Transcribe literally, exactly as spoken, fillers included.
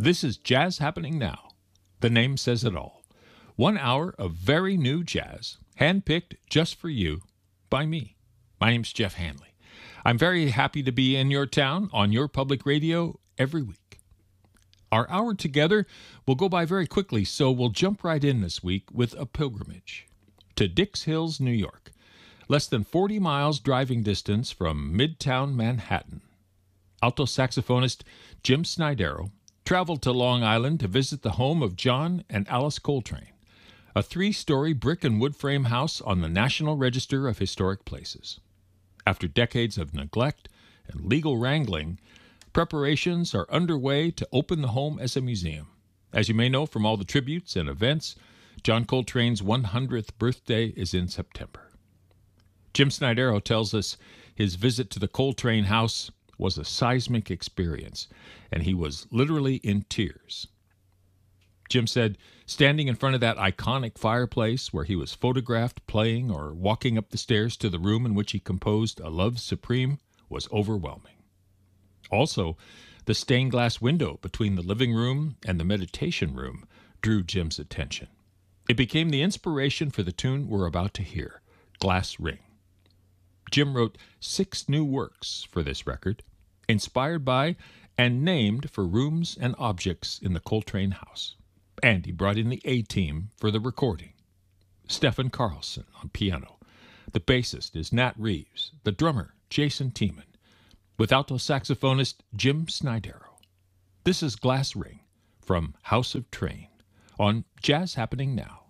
This is Jazz Happening Now. The name says it all. One hour of very new jazz, handpicked just for you by me. My name's Jeff Hanley. I'm very happy to be in your town on your public radio every week. Our hour together will go by very quickly, so we'll jump right in this week with a pilgrimage to Dix Hills, New York, less than forty miles driving distance from Midtown Manhattan. Alto saxophonist Jim Snidero traveled to Long Island to visit the home of John and Alice Coltrane, a three-story brick and wood frame house on the National Register of Historic Places. After decades of neglect and legal wrangling, preparations are underway to open the home as a museum. As you may know from all the tributes and events, John Coltrane's one hundredth birthday is in September. Jim Snidero tells us his visit to the Coltrane house was a seismic experience, and he was literally in tears. Jim said standing in front of that iconic fireplace where he was photographed playing or walking up the stairs to the room in which he composed A Love Supreme was overwhelming. Also, the stained glass window between the living room and the meditation room drew Jim's attention. It became the inspiration for the tune we're about to hear, Glass Ring. Jim wrote six new works for this record, inspired by and named for rooms and objects in the Coltrane house. And he brought in the A-team for the recording. Stephen Carlson on piano. The bassist is Nat Reeves. The drummer, Jason Tiemann. With alto saxophonist Jim Snidero. This is Glass Ring from House of Train on Jazz Happening Now.